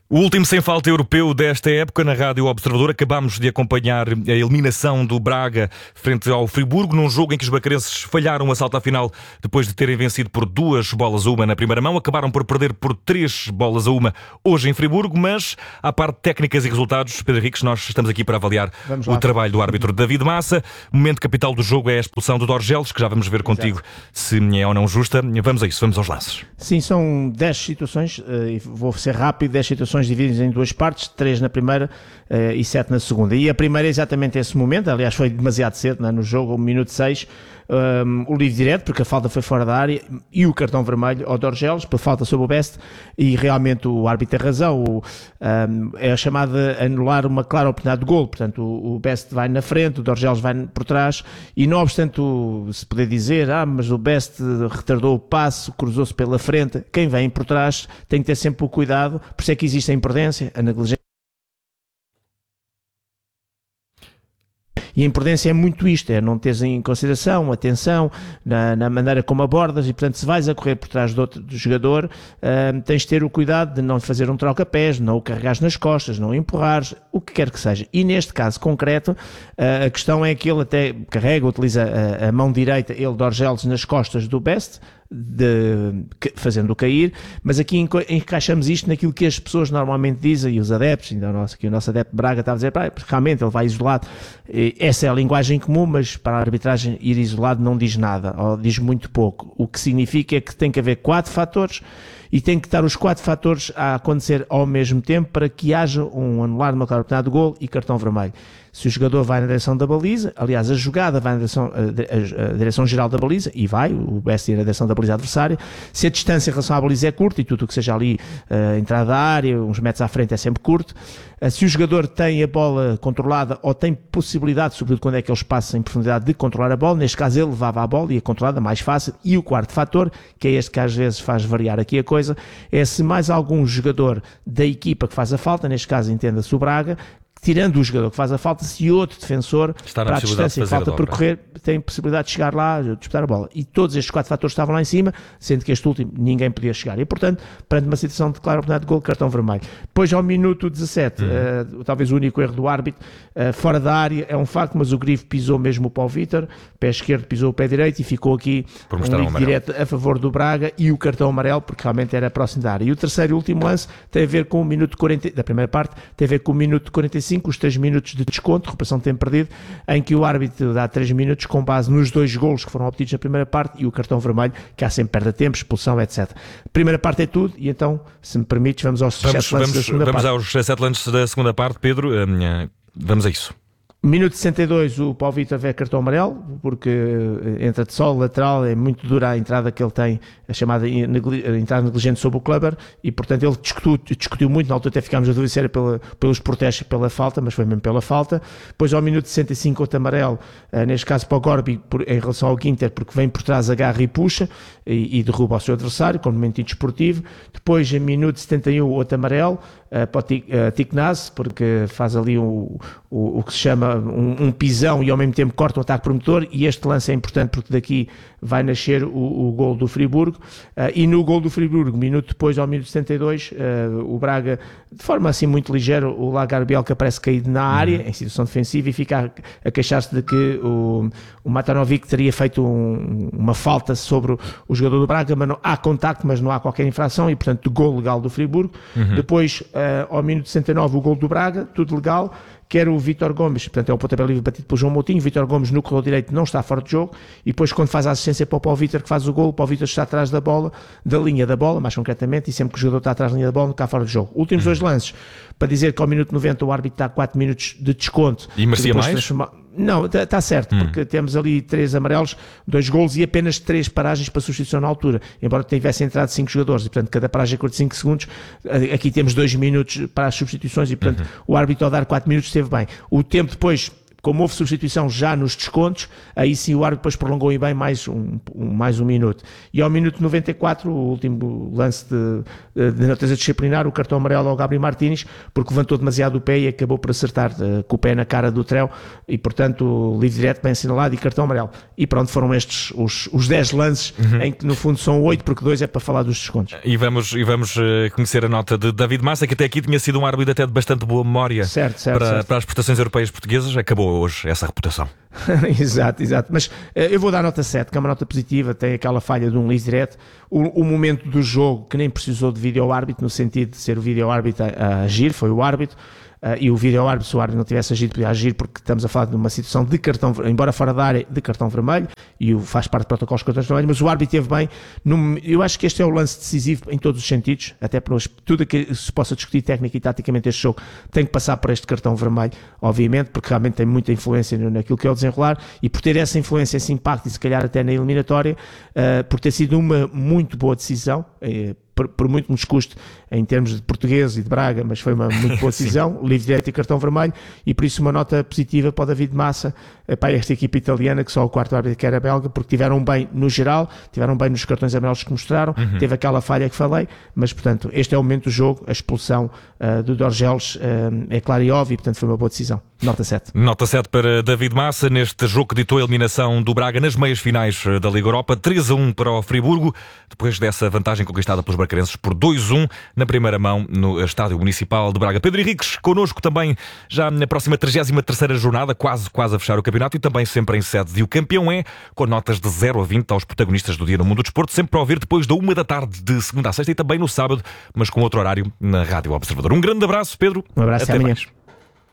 O último sem falta europeu desta época na Rádio Observador. Acabámos de acompanhar a eliminação do Braga frente ao Friburgo, num jogo em que os bacarenses falharam o assalto à final depois de terem vencido por 2-1 na primeira mão. Acabaram por perder por 3-1 hoje em Friburgo, mas à parte de técnicas e resultados, Pedro Henriques, nós estamos aqui para avaliar o trabalho do árbitro David Massa. O momento capital do jogo é a expulsão do Dorgeles, que já vamos ver contigo se é ou não justa. Vamos a isso, vamos aos lances. Sim, são 10 situações, vou ser rápido, 10 situações divididas em duas partes, 3 na primeira e 7 na segunda. E a primeira é exatamente esse momento, aliás foi demasiado cedo, no jogo, 1 minuto 6, o livre direto, porque a falta foi fora da área, e o cartão vermelho ao Dorgeles, por falta sobre o Best, e realmente o árbitro tem razão, é chamado a anular uma clara oportunidade de golo. Portanto o Best vai na frente, o Dorgeles vai por trás, e não obstante se poder dizer, mas o Best retardou o passo, cruzou-se pela frente, quem vem por trás tem que ter sempre o cuidado, por isso é que existe a imprudência, a negligência. E a imprudência é muito isto, é não teres em consideração, atenção na maneira como abordas, e portanto se vais a correr por trás do jogador, tens de ter o cuidado de não fazer um troca-pés, não o carregares nas costas, não o empurrares, o que quer que seja. E neste caso concreto, a questão é que ele até carrega, utiliza a mão direita, ele Dorgeles nas costas do Best, fazendo-o cair, mas aqui encaixamos isto naquilo que as pessoas normalmente dizem, e os adeptos, ainda o nosso adepto Braga estava a dizer, realmente ele vai isolado, essa é a linguagem comum, mas para a arbitragem ir isolado não diz nada, ou diz muito pouco. O que significa é que tem que haver 4 fatores, e tem que estar os 4 fatores a acontecer ao mesmo tempo para que haja um anular de uma clara oportunidade de golo e cartão vermelho. Se o jogador vai na direção da baliza, aliás, a jogada vai na direção geral da baliza, e vai, o Best ir na direção da baliza adversária. Se a distância em relação à baliza é curta, e tudo o que seja ali, entrada da área, uns metros à frente é sempre curto. Se o jogador tem a bola controlada, ou tem possibilidade, sobretudo quando é que eles passam em profundidade, de controlar a bola, neste caso ele levava a bola e a controlada mais fácil. E o quarto fator, que é este que às vezes faz variar aqui a coisa, é se mais algum jogador da equipa que faz a falta, neste caso entenda-se o Braga, tirando o jogador que faz a falta, se outro defensor para a distância e falta por correr tem possibilidade de chegar lá, de disputar a bola. E todos estes 4 fatores estavam lá em cima, sendo que este último ninguém podia chegar. E portanto, perante uma situação de clara oportunidade de golo, cartão vermelho. Depois ao minuto 17, talvez o único erro do árbitro, fora da área, é um facto, mas o Grifo pisou mesmo o Paulo Vítor, pé esquerdo pisou o pé direito, e ficou aqui um livre direto a favor do Braga, e o cartão amarelo, porque realmente era próximo da área. E o terceiro e último lance tem a ver com o minuto 40, da primeira parte, tem a ver com o minuto 45, os 3 minutos de desconto, recuperação de tempo perdido, em que o árbitro dá 3 minutos com base nos 2 golos que foram obtidos na primeira parte, e o cartão vermelho, que há sempre perda de tempo, expulsão, etc. A primeira parte é tudo, e então, se me permites, vamos aos 7 lances da segunda parte. Vamos aos 7 lances da segunda parte, Pedro. Vamos a isso. Minuto 62, o Paulo Vítor vê cartão amarelo, porque entra de solo lateral, é muito dura a entrada que ele tem, a chamada entrada negligente sobre o Kleber, e portanto ele discutiu muito, na altura até ficámos a dúvida se era pelos protestos e pela falta, mas foi mesmo pela falta. Depois ao minuto 65 outro amarelo, neste caso para o Gorbi, em relação ao Ginter, porque vem por trás, agarra e puxa, e derruba o seu adversário, com um momento desportivo. Depois em minuto 71 outro amarelo, para o Tiknaz, porque faz ali o que se chama um pisão e ao mesmo tempo corta um ataque promotor, e este lance é importante porque daqui vai nascer o gol do Friburgo, e no gol do Friburgo, minuto depois, ao minuto 72, o Braga, de forma assim muito ligeira, o Lagarbiel que aparece caído na área, em situação defensiva, e fica a queixar-se de que o Matanovic teria feito uma falta sobre o jogador do Braga, mas há contacto, mas não há qualquer infração, e portanto gol legal do Friburgo. Depois, ao minuto 69, o gol do Braga, tudo legal, quer o Vítor Gomes, portanto é o pontapé livre batido pelo João Moutinho. Vítor Gomes no corredor direito não está fora de jogo, e depois quando faz a assistência para o Paulo Vítor, que faz o gol, o Paulo Vítor está atrás da bola, da linha da bola, mais concretamente, e sempre que o jogador está atrás da linha da bola, não está fora de jogo. Últimos 2 lances, para dizer que ao minuto 90 o árbitro está 4 minutos de desconto. E merecia mais? Não, está certo, porque temos ali 3 amarelos, 2 golos e apenas 3 paragens para substituição na altura, embora tivessem entrado 5 jogadores, e portanto cada paragem é 45 segundos, aqui temos 2 minutos para as substituições, e portanto o árbitro ao dar 4 minutos esteve bem. O tempo depois como houve substituição já nos descontos, aí sim o árbitro depois prolongou e bem mais um minuto. E ao minuto 94, o último lance de natureza disciplinar, o cartão amarelo ao Gabriel Martínez, porque levantou demasiado o pé e acabou por acertar com o pé na cara do Treu, e portanto livre direto, bem assinalado e cartão amarelo. E pronto, foram estes os 10 lances, em que no fundo são 8, porque 2 é para falar dos descontos. E vamos conhecer a nota de David Massa, que até aqui tinha sido um árbitro até de bastante boa memória para as prestações europeias portuguesas. Acabou hoje essa reputação. Exato. Mas eu vou dar nota 7, que é uma nota positiva. Tem aquela falha de um livre direto, o momento do jogo que nem precisou de vídeo-árbitro, no sentido de ser o vídeo-árbitro a agir, foi o árbitro. E o vídeo-árbitro, se o árbitro não tivesse agido, podia agir, porque estamos a falar de uma situação de cartão, embora fora da área, de cartão vermelho, e faz parte do protocolo dos cartões vermelhos, mas o árbitro esteve bem. Eu acho que este é o lance decisivo em todos os sentidos, até para tudo que se possa discutir técnica e taticamente este jogo tem que passar por este cartão vermelho, obviamente, porque realmente tem muita influência naquilo que é o desenrolar, e por ter essa influência, esse impacto, e se calhar até na eliminatória, por ter sido uma muito boa decisão, por muito nos custe em termos de português e de Braga, mas foi uma muito boa decisão, livre direto e cartão vermelho, e por isso uma nota positiva para o David Massa, para esta equipa italiana, que só o quarto árbitro que era belga, porque tiveram bem no geral, tiveram bem nos cartões amarelos que mostraram, teve aquela falha que falei, mas portanto este é o momento do jogo, a expulsão do Dorgeles é claro e óbvio, e portanto foi uma boa decisão. Nota 7. Nota 7 para David Massa, neste jogo que ditou a eliminação do Braga nas meias finais da Liga Europa, 3-1 para o Friburgo, depois dessa vantagem conquistada pelos bracarenses por 2-1 na primeira mão no Estádio Municipal de Braga. Pedro Henriques, connosco também já na próxima 33ª jornada, quase a fechar o campeonato, e também sempre em sede de O Campeão é, com notas de 0 a 20 aos protagonistas do dia no mundo do desporto, sempre para ouvir depois da 1 da tarde de segunda a sexta e também no sábado, mas com outro horário na Rádio Observador. Um grande abraço, Pedro. Um abraço, até amanhã.